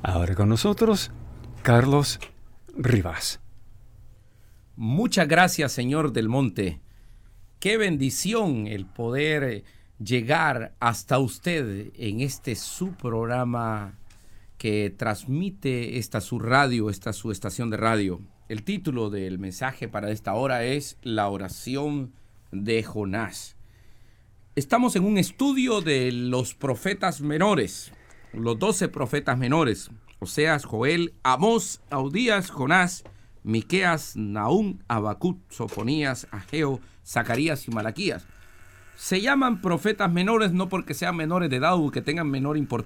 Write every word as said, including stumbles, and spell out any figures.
Ahora con nosotros, Carlos Rivas. Muchas gracias, señor Del Monte. Qué bendición el poder llegar hasta usted en este su programa que transmite esta su radio, esta su estación de radio. El título del mensaje para esta hora es La oración de Jonás. Estamos en un estudio de los profetas menores, los doce profetas menores, Oseas, Joel, Amós, Abdías, Jonás, Miqueas, Nahum, Habacuc, Sofonías, Ageo, Zacarías y Malaquías. Se llaman profetas menores no porque sean menores de edad o que tengan menor importancia,